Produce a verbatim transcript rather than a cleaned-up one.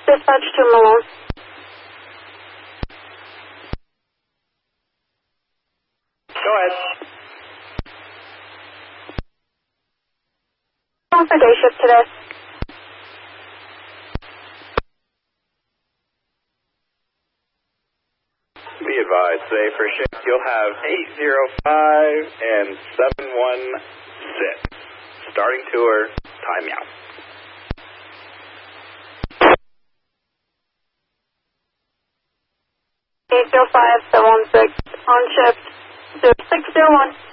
Dispatch to Malone. Go ahead. On for day shift today. Be advised, today for shift you'll have eight zero five and seven one six. Starting tour, time out. eight zero five, seven one six, on shift, zero six zero one.